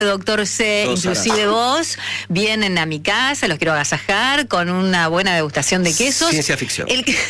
Doctor C, Todos inclusive vos, vienen a mi casa, los quiero agasajar con una buena degustación de quesos. Ciencia ficción.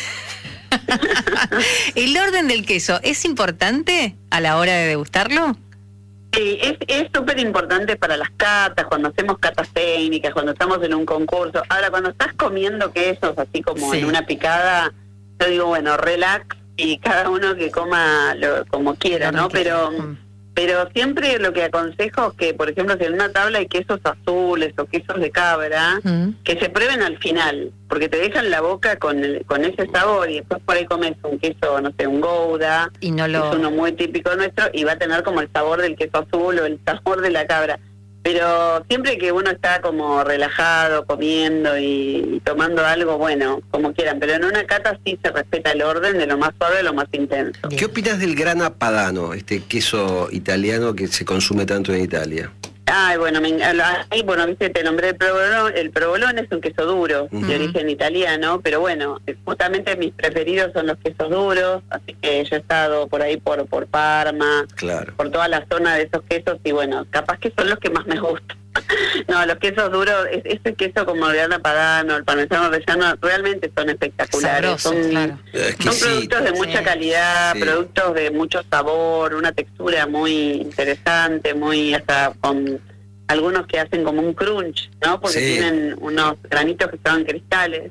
¿El orden del queso es importante a la hora de degustarlo? Sí, es súper importante para las catas, cuando hacemos catas técnicas, cuando estamos en un concurso. Ahora, cuando estás comiendo quesos, así como en una picada, yo digo, bueno, relax y cada uno que coma como quiera, ¿no? Pero siempre lo que aconsejo es que, por ejemplo, si en una tabla hay quesos azules o quesos de cabra, que se prueben al final, porque te dejan la boca con ese sabor y después por ahí comes un queso, no sé, un Gouda, y no que es uno muy típico nuestro, y va a tener como el sabor del queso azul o el sabor de la cabra. Pero siempre que uno está como relajado, comiendo y tomando algo, bueno, como quieran. Pero en una cata sí se respeta el orden de lo más suave a lo más intenso. ¿Qué opinas del Grana Padano, este queso italiano que se consume tanto en Italia? Ay, bueno, viste, te nombré el provolone es un queso duro, de origen italiano, pero bueno, justamente mis preferidos son los quesos duros, así que yo he estado por ahí por Parma, claro, por toda la zona de esos quesos, y bueno, capaz que son los que más me gustan. No, los quesos duros, ese queso como el Grana Padano, el parmesano reggiano, realmente son espectaculares. Sabroso, claro. Son productos de mucha calidad, productos de mucho sabor, una textura muy interesante, muy hasta con algunos que hacen como un crunch, ¿no? Porque tienen unos granitos que son cristales.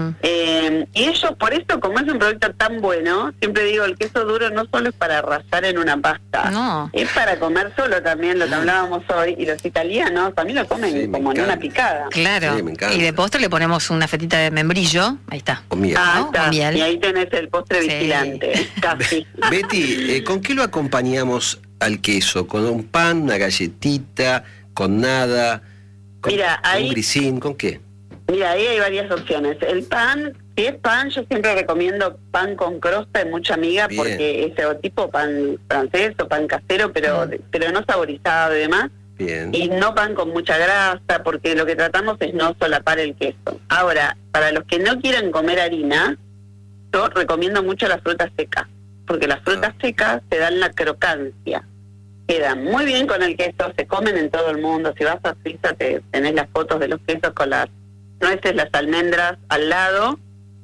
Y ellos, por eso, como es un producto tan bueno, siempre digo, el queso duro no solo es para arrasar en una pasta, es para comer solo también, lo que hablábamos hoy, y los italianos también lo comen como en una picada. Claro, y de postre le ponemos una fetita de membrillo, ahí está. Con miel. Con miel. Y ahí tenés el postre vigilante, casi. Betty, ¿con qué lo acompañamos al queso? ¿Con un pan, una galletita, con nada, con un grisín, con qué? Mira, ahí hay varias opciones. El pan, si es pan, yo siempre recomiendo pan con crosta y mucha miga, porque ese tipo pan francés o pan casero, pero no saborizado y demás. Bien. Y no pan con mucha grasa, porque lo que tratamos es no solapar el queso. Ahora, para los que no quieran comer harina, yo recomiendo mucho las frutas secas, porque las frutas secas te dan la crocancia. Quedan muy bien con el queso, se comen en todo el mundo. Si vas a Suiza tenés las fotos de los quesos con las nueces, las almendras al lado,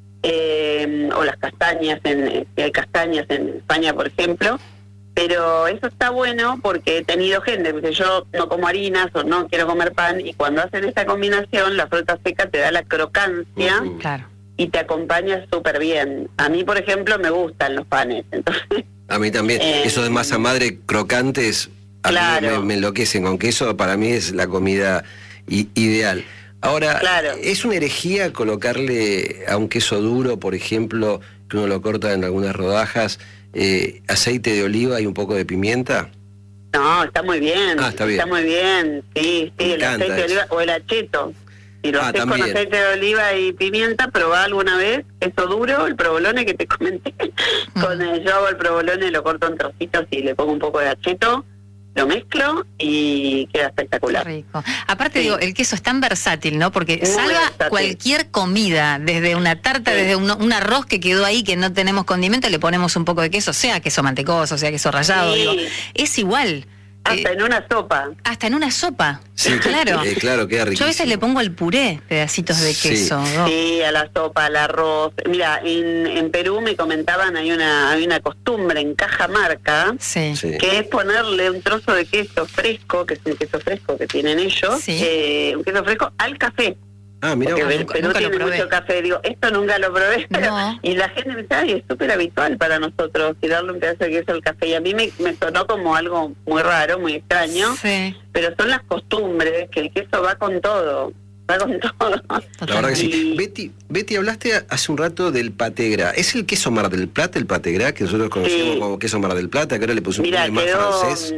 o las castañas, hay castañas en España, por ejemplo, pero eso está bueno porque he tenido gente, porque yo no como harinas o no quiero comer pan, y cuando hacen esta combinación, la fruta seca te da la crocancia y te acompaña súper bien. A mí, por ejemplo, me gustan los panes, entonces... A mí también, eso de masa madre crocantes, a mí me enloquecen con queso, para mí es la comida ideal. Ahora, ¿es una herejía colocarle a un queso duro, por ejemplo, que uno lo corta en algunas rodajas, aceite de oliva y un poco de pimienta? No, está muy bien. Está bien. Está muy bien, sí, el aceite de oliva o el acheto. Si lo haces con aceite de oliva y pimienta, probá alguna vez, queso duro, el provolone que te comenté. Yo hago el provolone, lo corto en trocitos y le pongo un poco de acheto, lo mezclo y queda espectacular. Qué rico. Aparte, digo, el queso es tan versátil, ¿no? Porque salva cualquier comida, desde una tarta, desde un arroz que quedó ahí que no tenemos condimento, le ponemos un poco de queso, sea queso mantecoso, sea queso rallado, digo, es igual. Hasta en una sopa. Hasta en una sopa. Sí, claro. Claro, queda riquísimo. Yo a veces le pongo al puré pedacitos de queso. Sí, a la sopa, al arroz. Mira, en Perú me comentaban, hay una costumbre en Cajamarca, que es ponerle un trozo de queso fresco, que es un queso fresco que tienen ellos, un queso fresco al café. Mira, porque Perú tiene mucho café. Digo, esto nunca lo probé. Y la gente me dice, ay, es súper habitual para nosotros tirarle un pedazo de queso al café. Y a mí me sonó como algo muy raro, muy extraño. Pero son las costumbres, que el queso va con todo. Va con todo. La verdad que sí. Betty, hablaste hace un rato del pategra. ¿Es el queso Mar del Plata, el pategra, que nosotros conocemos como queso Mar del Plata, que ahora le pusimos un nombre más francés?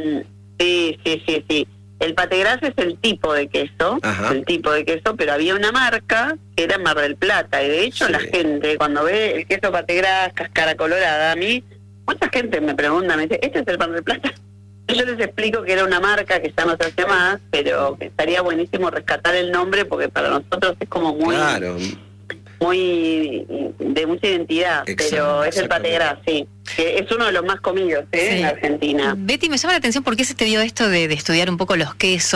Sí. El pategras es el tipo de queso, pero había una marca que era Mar del Plata, y de hecho la gente cuando ve el queso pategras cáscara colorada, a mí, mucha gente me pregunta, me dice, ¿este es el Mar del Plata? Yo les explico que era una marca que ya no se hace más, pero que estaría buenísimo rescatar el nombre porque para nosotros es como muy... de mucha identidad. Pero es el paté gras, sí, que es uno de los más comidos en Argentina. Betty, me llama la atención por qué se te dio esto de estudiar un poco los quesos.